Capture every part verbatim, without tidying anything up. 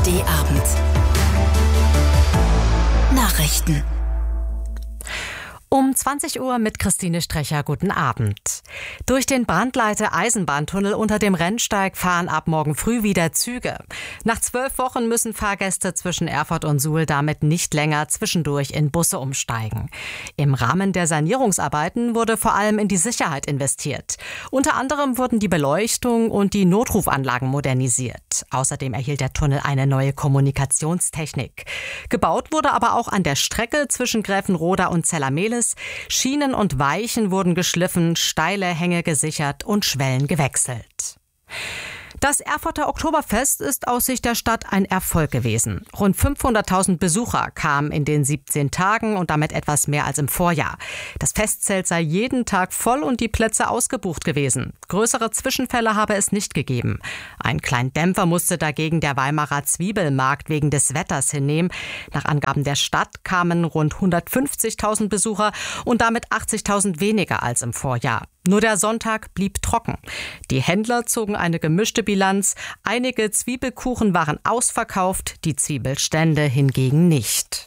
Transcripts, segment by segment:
D Abend. Nachrichten. Um zwanzig Uhr mit Christine Strecher. Guten Abend. Durch den Brandleite-Eisenbahntunnel unter dem Rennsteig fahren ab morgen früh wieder Züge. Nach zwölf Wochen müssen Fahrgäste zwischen Erfurt und Suhl damit nicht länger zwischendurch in Busse umsteigen. Im Rahmen der Sanierungsarbeiten wurde vor allem in die Sicherheit investiert. Unter anderem wurden die Beleuchtung und die Notrufanlagen modernisiert. Außerdem erhielt der Tunnel eine neue Kommunikationstechnik. Gebaut wurde aber auch an der Strecke zwischen Gräfenroda und Zellermehlis. Schienen und Weichen wurden geschliffen, steile Hänge gesichert und Schwellen gewechselt. Das Erfurter Oktoberfest ist aus Sicht der Stadt ein Erfolg gewesen. Rund fünfhunderttausend Besucher kamen in den siebzehn Tagen und damit etwas mehr als im Vorjahr. Das Festzelt sei jeden Tag voll und die Plätze ausgebucht gewesen. Größere Zwischenfälle habe es nicht gegeben. Einen kleinen Dämpfer musste dagegen der Weimarer Zwiebelmarkt wegen des Wetters hinnehmen. Nach Angaben der Stadt kamen rund hundertfünfzigtausend Besucher und damit achtzigtausend weniger als im Vorjahr. Nur der Sonntag blieb trocken. Die Händler zogen eine gemischte Bilanz. Einige Zwiebelkuchen waren ausverkauft, die Zwiebelstände hingegen nicht.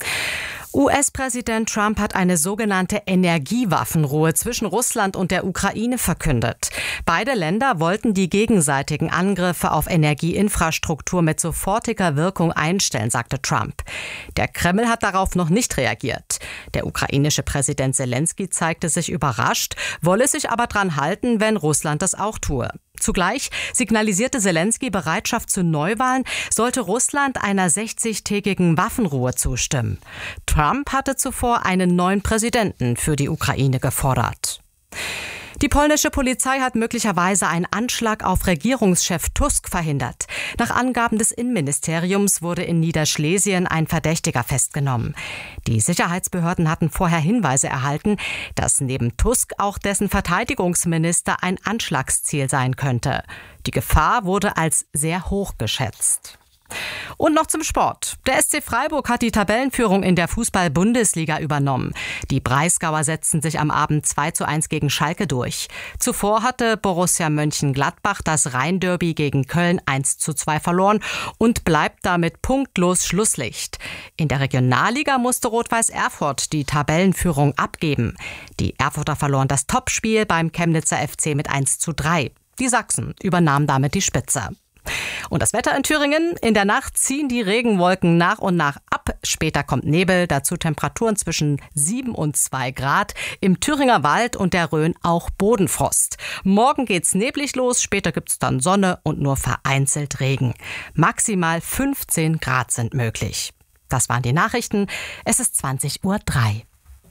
U S-Präsident Trump hat eine sogenannte Energiewaffenruhe zwischen Russland und der Ukraine verkündet. Beide Länder wollten die gegenseitigen Angriffe auf Energieinfrastruktur mit sofortiger Wirkung einstellen, sagte Trump. Der Kreml hat darauf noch nicht reagiert. Der ukrainische Präsident Zelensky zeigte sich überrascht, wolle sich aber dran halten, wenn Russland das auch tue. Zugleich signalisierte Zelensky Bereitschaft zu Neuwahlen, sollte Russland einer sechzigtägigen Waffenruhe zustimmen. Trump hatte zuvor einen neuen Präsidenten für die Ukraine gefordert. Die polnische Polizei hat möglicherweise einen Anschlag auf Regierungschef Tusk verhindert. Nach Angaben des Innenministeriums wurde in Niederschlesien ein Verdächtiger festgenommen. Die Sicherheitsbehörden hatten vorher Hinweise erhalten, dass neben Tusk auch dessen Verteidigungsminister ein Anschlagsziel sein könnte. Die Gefahr wurde als sehr hoch geschätzt. Und noch zum Sport. Der S C Freiburg hat die Tabellenführung in der Fußball-Bundesliga übernommen. Die Breisgauer setzten sich am Abend zwei zu eins gegen Schalke durch. Zuvor hatte Borussia Mönchengladbach das Rhein-Derby gegen Köln eins zu zwei verloren und bleibt damit punktlos Schlusslicht. In der Regionalliga musste Rot-Weiß Erfurt die Tabellenführung abgeben. Die Erfurter verloren das Topspiel beim Chemnitzer F C mit eins zu drei. Die Sachsen übernahmen damit die Spitze. Und das Wetter in Thüringen. In der Nacht ziehen die Regenwolken nach und nach ab. Später kommt Nebel, dazu Temperaturen zwischen sieben und zwei Grad. Im Thüringer Wald und der Rhön auch Bodenfrost. Morgen geht's neblig los, später gibt's dann Sonne und nur vereinzelt Regen. Maximal fünfzehn Grad sind möglich. Das waren die Nachrichten. Es ist zwanzig Uhr drei.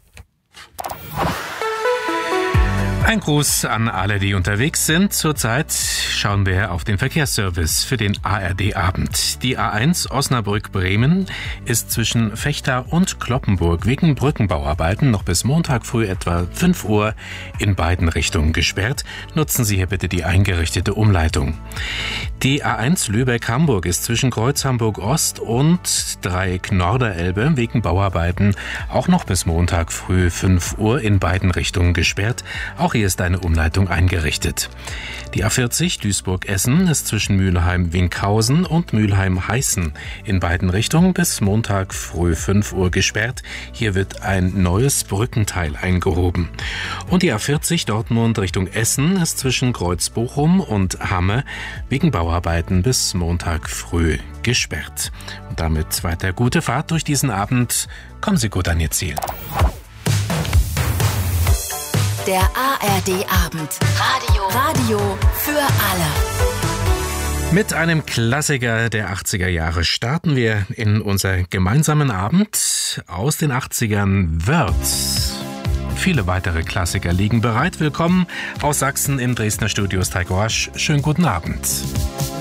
Ein Gruß an alle, die unterwegs sind. Zurzeit schauen wir auf den Verkehrsservice für den A R D-Abend. Die A eins Osnabrück-Bremen ist zwischen Vechta und Cloppenburg wegen Brückenbauarbeiten noch bis Montag früh etwa fünf Uhr in beiden Richtungen gesperrt. Nutzen Sie hier bitte die eingerichtete Umleitung. Die A eins Lübeck-Hamburg ist zwischen Kreuz Hamburg-Ost und Dreieck Norderelbe wegen Bauarbeiten auch noch bis Montag früh fünf Uhr in beiden Richtungen gesperrt. Auch hier ist eine Umleitung eingerichtet. Die A vierzig Duisburg-Essen ist zwischen Mülheim-Winkhausen und Mülheim-Heißen in beiden Richtungen bis Montag früh fünf Uhr gesperrt. Hier wird ein neues Brückenteil eingehoben. Und die A vierzig Dortmund Richtung Essen ist zwischen Kreuz-Bochum und Hamme wegen Bauarbeiten bis Montag früh gesperrt. Und damit weiter gute Fahrt durch diesen Abend. Kommen Sie gut an Ihr Ziel. Der A R D-Abend. Radio. Radio für alle. Mit einem Klassiker der achtziger Jahre starten wir in unser gemeinsamen Abend. Aus den achtzigern Wörth. Viele weitere Klassiker liegen bereit. Willkommen aus Sachsen im Dresdner Studio Heiko Rasch. Schönen guten Abend.